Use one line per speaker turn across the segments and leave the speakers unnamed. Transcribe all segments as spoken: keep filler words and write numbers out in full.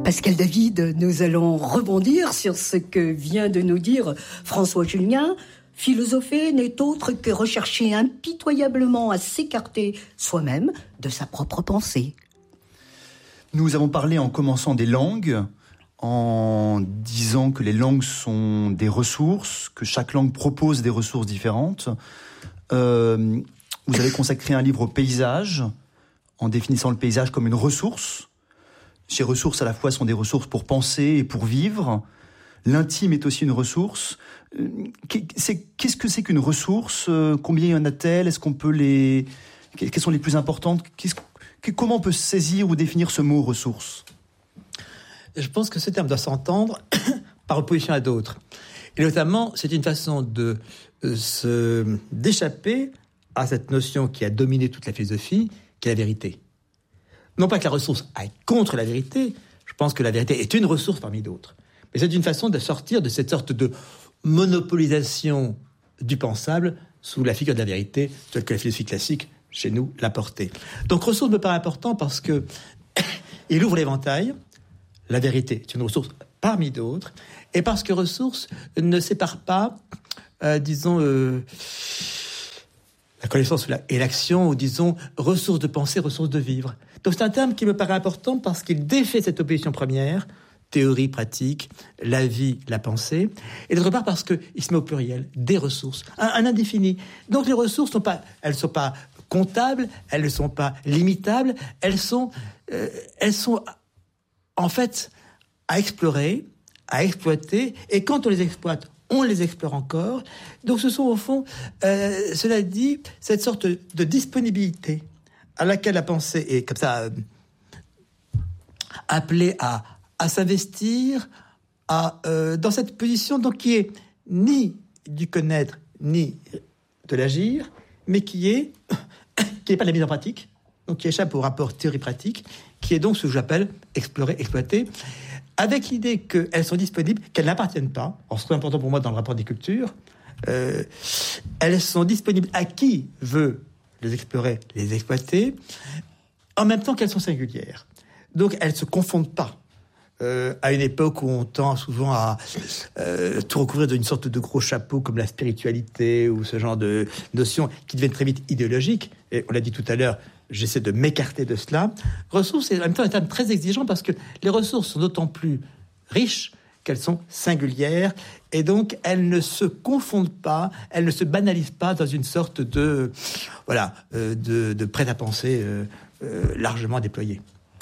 Pascal David, nous allons rebondir sur ce que vient de nous dire François Julien. Philosopher n'est autre que rechercher impitoyablement à s'écarter soi-même de sa propre pensée.
Nous avons parlé en commençant des langues, en disant que les langues sont des ressources, que chaque langue propose des ressources différentes. Euh, vous avez consacré un livre au paysage, en définissant le paysage comme une ressource. Ces ressources, à la fois, sont des ressources pour penser et pour vivre. L'intime est aussi une ressource. C'est, qu'est-ce que c'est qu'une ressource ? Combien y en a-t-elle ? Est-ce qu'on peut les... Quelles sont les plus importantes ? Qu'est-ce... Comment on peut saisir ou définir ce mot « ressource » ?
Je pense que ce terme doit s'entendre par opposition à d'autres. Et notamment, c'est une façon de euh, se, d'échapper à cette notion qui a dominé toute la philosophie, qui est la vérité. Non pas que la ressource aille contre la vérité, je pense que la vérité est une ressource parmi d'autres. Mais c'est une façon de sortir de cette sorte de monopolisation du pensable sous la figure de la vérité, telle que la philosophie classique, chez nous, l'a portée. Donc, ressource me paraît important parce que il ouvre l'éventail. La vérité est une ressource parmi d'autres. Et parce que ressource ne sépare pas, euh, disons, euh, la connaissance et l'action, ou disons, ressources de pensée, ressources de vivre. Donc, c'est un terme qui me paraît important parce qu'il défait cette opposition première, théorie, pratique, la vie, la pensée, et d'autre part parce qu'il se met au pluriel, des ressources, un, un indéfini. Donc, les ressources, sont pas, elles ne sont pas comptables, elles ne sont pas limitables, elles sont, euh, elles sont en fait à explorer, à exploiter, et quand on les exploite, on les explore encore. Donc ce sont au fond, euh, cela dit, cette sorte de disponibilité à laquelle la pensée est comme ça euh, appelée à, à s'investir à, euh, dans cette position donc, qui est ni du connaître, ni de l'agir, mais qui est qui n'est pas de la mise en pratique, donc qui échappe au rapport théorie-pratique, qui est donc ce que j'appelle explorer, exploiter, avec l'idée qu'elles sont disponibles, qu'elles n'appartiennent pas. Alors, c'est très important pour moi dans le rapport des cultures. Euh, elles sont disponibles à qui veut les explorer, les exploiter, en même temps qu'elles sont singulières. Donc, elles ne se confondent pas. Euh, à une époque où on tend souvent à euh, tout recouvrir d'une sorte de gros chapeau comme la spiritualité ou ce genre de notions qui deviennent très vite idéologiques, et on l'a dit tout à l'heure, j'essaie de m'écarter de cela. Ressources, c'est en même temps un terme très exigeant parce que les ressources sont d'autant plus riches qu'elles sont singulières et donc elles ne se confondent pas, elles ne se banalisent pas dans une sorte de, voilà, euh, de, de prêt-à-penser euh, euh, largement déployé.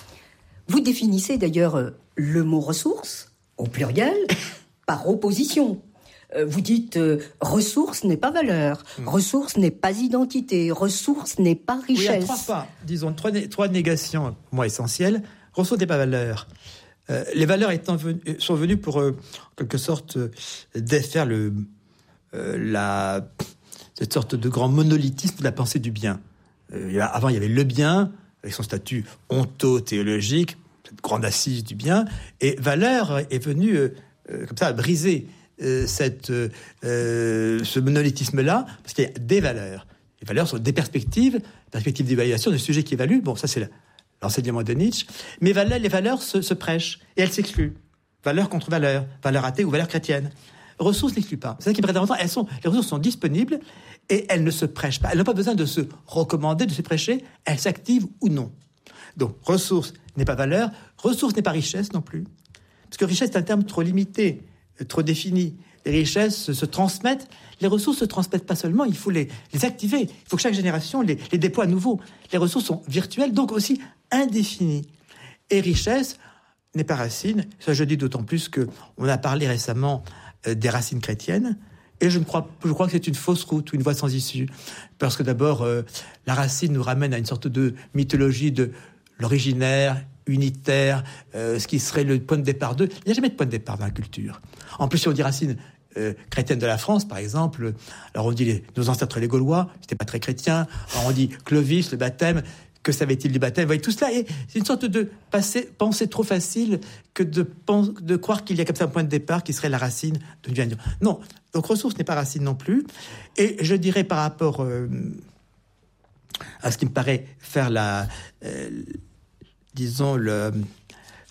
Vous définissez d'ailleurs le mot ressource, au pluriel, par opposition. Vous dites euh, ressource n'est pas valeur, mmh. ressource n'est pas identité, ressource n'est pas richesse.
Oui, il y a trois pas, disons, trois, né- trois négations, pour moi, essentielles. Ressource n'est pas valeur. Euh, les valeurs étant ven- sont venues pour, euh, en quelque sorte, euh, défaire le, euh, la, cette sorte de grand monolithisme de la pensée du bien. Euh, avant, il y avait le bien, avec son statut onto-théologique, cette grande assise du bien, et valeur est venue, euh, euh, comme ça, à briser euh, cette, euh, ce monolithisme-là, parce qu'il y a des valeurs. Les valeurs sont des perspectives, perspectives d'évaluation de sujets qui évaluent. Bon, ça, c'est la, l'enseignement de Nietzsche. Mais valeurs, les valeurs se, se prêchent, et elles s'excluent. Valeur contre valeur, valeur athée ou valeur chrétienne. Ressources n'excluent pas. C'est ça qui est important. Elles sont, les ressources sont disponibles, et elles ne se prêchent pas. Elles n'ont pas besoin de se recommander, de se prêcher. Elles s'activent ou non. Donc, ressource n'est pas valeur, ressource n'est pas richesse non plus. Parce que richesse est un terme trop limité, trop défini. Les richesses se, se transmettent. Les ressources se transmettent pas seulement, il faut les, les activer. Il faut que chaque génération les, les déploie à nouveau. Les ressources sont virtuelles, donc aussi indéfinies. Et richesse n'est pas racine. Ça, je dis d'autant plus qu'on a parlé récemment euh, des racines chrétiennes. Et je, ne crois, je crois que c'est une fausse route ou une voie sans issue. Parce que d'abord, euh, la racine nous ramène à une sorte de mythologie de l'originaire, unitaire, euh, ce qui serait le point de départ d'eux. Il n'y a jamais de point de départ dans la culture. En plus, si on dit racine euh, chrétienne de la France, par exemple, alors on dit les, nos ancêtres les Gaulois, c'était pas très chrétien. Alors on dit Clovis, le baptême, que savait-il du baptême? Vous voyez, tout cela, et c'est une sorte de passer, pensée trop facile que de, pense, de croire qu'il y a comme ça un point de départ qui serait la racine de Dieu. Non, donc ressource n'est pas racine non plus. Et je dirais par rapport euh, à ce qui me paraît faire la... Euh, disons, le,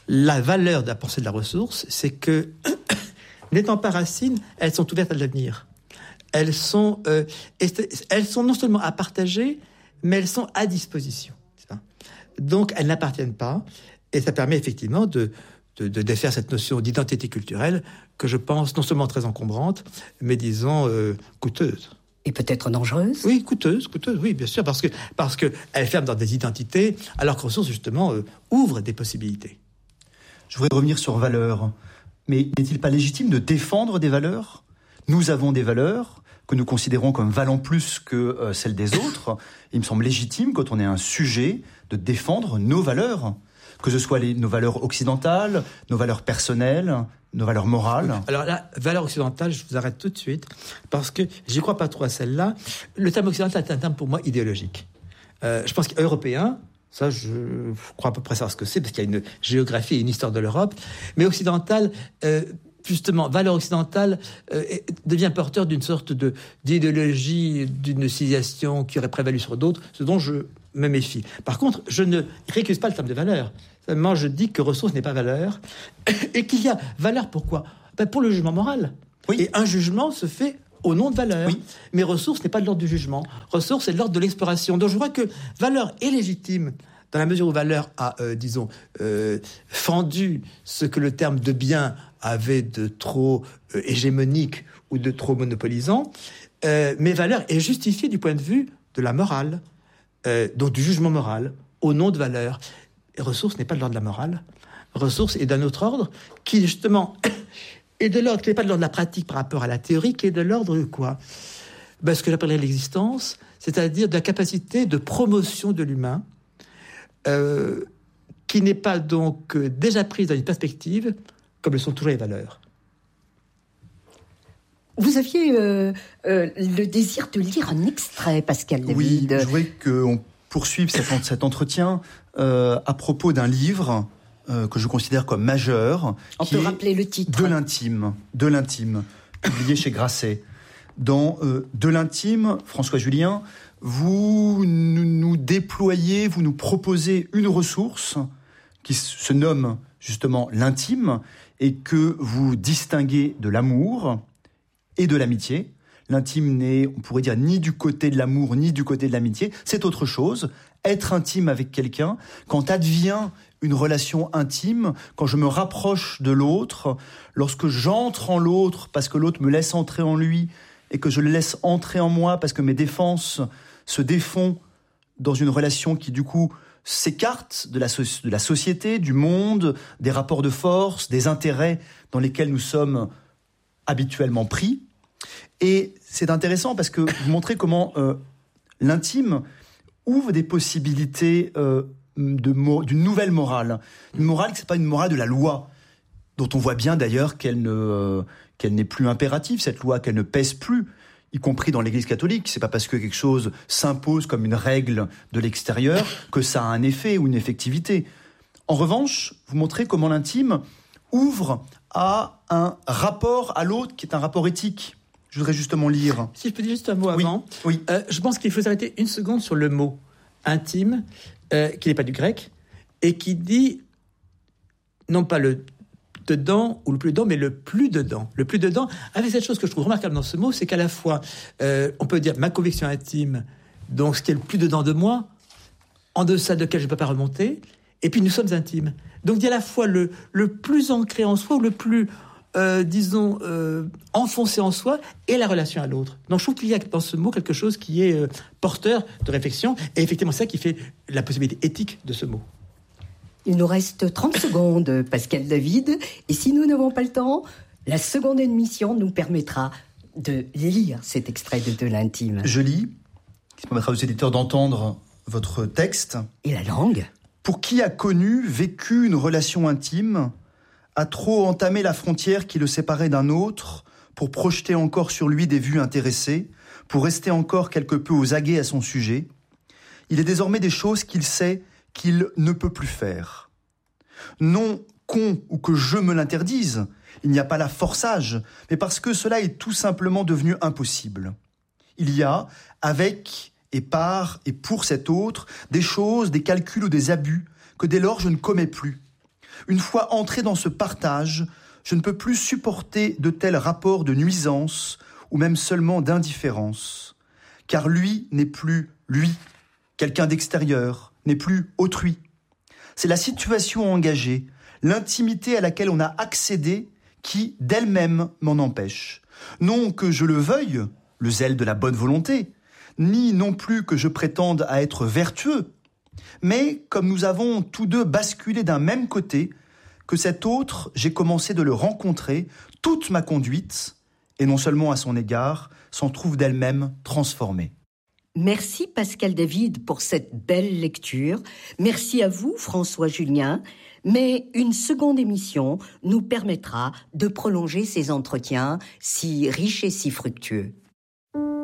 la valeur de la pensée de la ressource, c'est que, n'étant pas racines, elles sont ouvertes à l'avenir. Elles sont, euh, elles sont non seulement à partager, mais elles sont à disposition. Donc, elles n'appartiennent pas, et ça permet effectivement de, de, de défaire cette notion d'identité culturelle que je pense non seulement très encombrante, mais disons euh, coûteuse.
Et peut-être dangereuse.
Oui, coûteuse, coûteuse, oui, bien sûr, parce que parce que elle ferme dans des identités, alors que ressources justement euh, ouvre des possibilités.
Je voudrais revenir sur valeurs. Mais n'est-il pas légitime de défendre des valeurs ? Nous avons des valeurs que nous considérons comme valant plus que euh, celles des autres. Il me semble légitime, quand on est un sujet, de défendre nos valeurs, que ce soit les, nos valeurs occidentales, nos valeurs personnelles, nos valeurs morales.
Alors la valeur occidentale, je vous arrête tout de suite, parce que j'y crois pas trop à celle-là. Le terme occidental est un terme pour moi idéologique. Euh, je pense qu'européen, ça je crois à peu près savoir ce que c'est, parce qu'il y a une géographie et une histoire de l'Europe, mais occidental... Euh, Justement, valeur occidentale euh, devient porteur d'une sorte de, d'idéologie, d'une civilisation qui aurait prévalu sur d'autres, ce dont je me méfie. Par contre, je ne récuse pas le terme de valeur. Seulement, je dis que ressource n'est pas valeur, et qu'il y a valeur pourquoi ? Ben pour le jugement moral. Oui. Et un jugement se fait au nom de valeur. Oui. Mais ressource n'est pas de l'ordre du jugement. Ressource est de l'ordre de l'exploration. Donc je crois que valeur est légitime, dans la mesure où valeur a, euh, disons, euh, fendu ce que le terme de bien avait de trop euh, hégémonique ou de trop monopolisant, euh, mais valeur est justifiée du point de vue de la morale, euh, donc du jugement moral, au nom de valeur. Et ressource n'est pas de l'ordre de la morale. Ressource est d'un autre ordre, qui justement est de l'ordre, qui n'est pas de l'ordre de la pratique par rapport à la théorie, qui est de l'ordre de quoi ? Ben, ce que j'appellerais l'existence, c'est-à-dire de la capacité de promotion de l'humain, euh, qui n'est pas donc euh, déjà prise dans une perspective comme le sont toujours les valeurs.
Vous aviez euh, euh, le désir de lire un extrait, Pascal David.
Oui, je voudrais qu'on poursuive cet, cet entretien euh, à propos d'un livre euh, que je considère comme majeur.
On
qui
peut
est
rappeler le titre.
De l'intime, de l'intime, publié chez Grasset. Dans euh, De l'intime, François Julien, vous nous, nous déployez, vous nous proposez une ressource qui se nomme justement l'intime, et que vous distinguez de l'amour et de l'amitié. L'intime n'est, on pourrait dire, ni du côté de l'amour, ni du côté de l'amitié. C'est autre chose. Être intime avec quelqu'un, quand advient une relation intime, quand je me rapproche de l'autre, lorsque j'entre en l'autre parce que l'autre me laisse entrer en lui, et que je le laisse entrer en moi parce que mes défenses se défont dans une relation qui, du coup, s'écarte de la, so- de la société, du monde, des rapports de force, des intérêts dans lesquels nous sommes habituellement pris. Et c'est intéressant parce que vous montrez comment euh, l'intime ouvre des possibilités euh, de mo- d'une nouvelle morale. Une morale qui n'est pas une morale de la loi, dont on voit bien d'ailleurs qu'elle, ne, euh, qu'elle n'est plus impérative, cette loi, qu'elle ne pèse plus, y compris dans l'Église catholique. C'est pas parce que quelque chose s'impose comme une règle de l'extérieur que ça a un effet ou une effectivité. En revanche, vous montrez comment l'intime ouvre à un rapport à l'autre qui est un rapport éthique. Je voudrais justement lire.
Si je peux dire juste un mot avant.
Oui. oui.
Euh, je pense qu'il faut s'arrêter une seconde sur le mot intime, euh, qui n'est pas du grec, et qui dit non pas le dedans ou le plus dedans, mais le plus dedans. Le plus dedans, avec cette chose que je trouve remarquable dans ce mot, c'est qu'à la fois, euh, on peut dire ma conviction intime, donc ce qui est le plus dedans de moi, en deçà de lequel je ne peux pas remonter, et puis nous sommes intimes. Donc il y a à la fois le, le plus ancré en soi, ou le plus, euh, disons, euh, enfoncé en soi, et la relation à l'autre. Donc je trouve qu'il y a dans ce mot quelque chose qui est euh, porteur de réflexion, et effectivement c'est ça qui fait la possibilité éthique de ce mot.
Il nous reste trente secondes, Pascal David. Et si nous n'avons pas le temps, la seconde émission nous permettra de lire cet extrait de De l'intime.
Je lis, qui permettra aux éditeurs d'entendre votre texte.
Et la langue ?
Pour qui a connu, vécu une relation intime, a trop entamé la frontière qui le séparait d'un autre, pour projeter encore sur lui des vues intéressées, pour rester encore quelque peu aux aguets à son sujet, il est désormais des choses qu'il sait qu'il ne peut plus faire. Non qu'on ou que je me l'interdise, il n'y a pas là forçage, mais parce que cela est tout simplement devenu impossible. Il y a, avec et par et pour cet autre, des choses, des calculs ou des abus que dès lors je ne commets plus. Une fois entré dans ce partage, je ne peux plus supporter de tels rapports de nuisance ou même seulement d'indifférence. Car lui n'est plus lui, quelqu'un d'extérieur, n'est plus autrui. C'est la situation engagée, l'intimité à laquelle on a accédé qui, d'elle-même, m'en empêche. Non que je le veuille, le zèle de la bonne volonté, ni non plus que je prétende à être vertueux, mais comme nous avons tous deux basculé d'un même côté, que cet autre, j'ai commencé de le rencontrer, toute ma conduite, et non seulement à son égard, s'en trouve d'elle-même transformée.
Merci Pascal David pour cette belle lecture. Merci à vous François Julien. Mais une seconde émission nous permettra de prolonger ces entretiens si riches et si fructueux.